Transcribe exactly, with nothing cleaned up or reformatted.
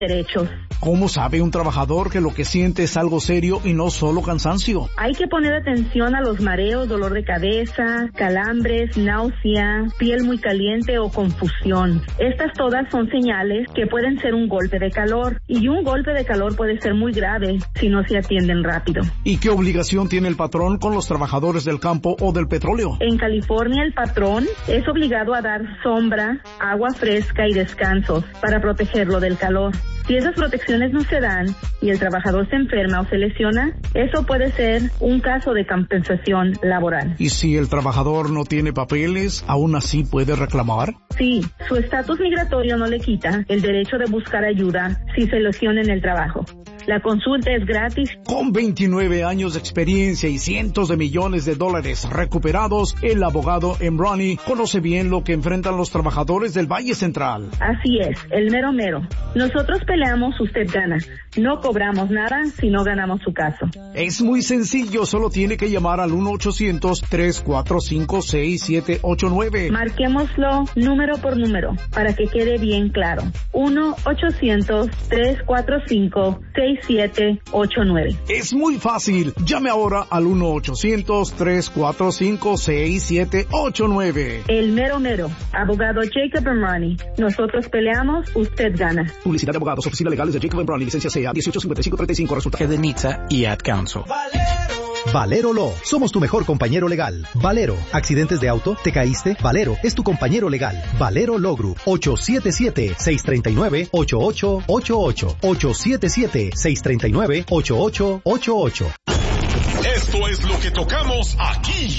derechos. ¿Cómo sabe un trabajador que lo que siente es algo serio y no solo cansancio? Hay que poner atención a los mareos, dolor de cabeza, calambres, náusea, piel muy caliente o confusión. Estas todas son señales que pueden ser un golpe de calor, y un golpe de calor puede ser muy grave si no se atienden rápido. ¿Y qué obligación tiene el patrón con los trabajadores del campo o del petróleo? En California, el patrón es obligado a dar sombra, agua fresca y descansos para protegerlo del calor. Si esas protecciones no se dan y el trabajador se enferma o se lesiona, eso puede ser un caso de compensación laboral. ¿Y si el trabajador no tiene papeles, aún así puede reclamar? Sí, su estatus migratorio no le quita el derecho de buscar ayuda si se lesiona en el trabajo. La consulta es gratis. Con veintinueve años de experiencia y cientos de millones de dólares recuperados, el abogado Emrani conoce bien lo que enfrentan los trabajadores del Valle Central. Así es, el mero mero. Nosotros peleamos, usted gana. No cobramos nada si no ganamos su caso. Es muy sencillo, solo tiene que llamar al uno ochocientos, tres cuatro cinco, seis siete ocho nueve. Marquémoslo número por número para que quede bien claro. uno ochocientos, tres cuatro cinco, seis siete ocho nueve. Es muy fácil. Llame ahora al uno ochocientos, tres cuatro cinco, seis siete ocho nueve. El mero mero. Abogado Jacob Emrani. Nosotros peleamos, usted gana. Publicidad de abogados, oficina legales de Jacob Emrani, licencia C A dieciocho cincuenta y cinco treinta y cinco, resulta de NHTSA y Ad Counsel. Valero Law. Somos tu mejor compañero legal. Valero. ¿Accidentes de auto? ¿Te caíste? Valero es tu compañero legal. Valero Law Group. ocho siete siete, seis tres nueve, ocho ocho ocho ocho. ocho siete siete, seis tres nueve, ocho ocho ocho ocho. Esto es lo que tocamos aquí.